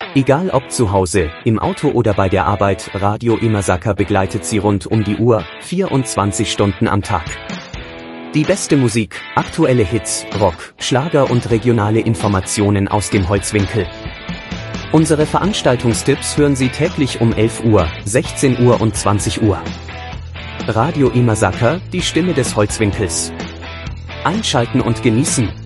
Egal ob zu Hause, im Auto oder bei der Arbeit, Radio Imasaka begleitet Sie rund um die Uhr, 24 Stunden am Tag. Die beste Musik, aktuelle Hits, Rock, Schlager und regionale Informationen aus dem Holzwinkel. Unsere Veranstaltungstipps hören Sie täglich um 11 Uhr, 16 Uhr und 20 Uhr. Radio Imasaka, die Stimme des Holzwinkels. Einschalten und genießen.